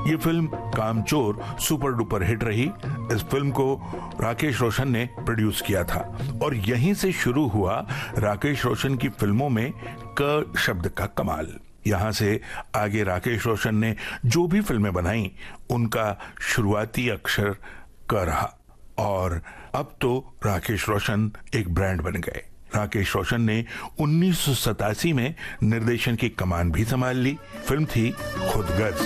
ये फिल्म कामचोर super duper hit रही। इस फिल्म को राकेश रोशन ने प्रोड्यूस किया था और यहीं से शुरू हुआ राकेश रोशन की फिल्मों में क शब्द का कमाल। यहां से आगे राकेश रोशन ने जो भी फिल्में बनाई उनका शुरुआती अक्षर क रहा और अब तो राकेश रोशन एक ब्रांड बन गए। राकेश रोशन ने 1987 में निर्देशन की कमान भी संभाल ली। फिल्म थी खुद गर्ज।